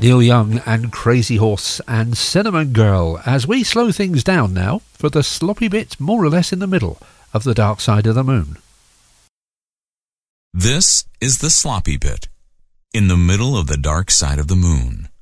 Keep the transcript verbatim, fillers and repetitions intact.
Neil Young and Crazy Horse and Cinnamon Girl, as we slow things down now for the sloppy bit more or less in the middle of The Dark Side of the Moon. This is the sloppy bit in the middle of The Dark Side of the Moon.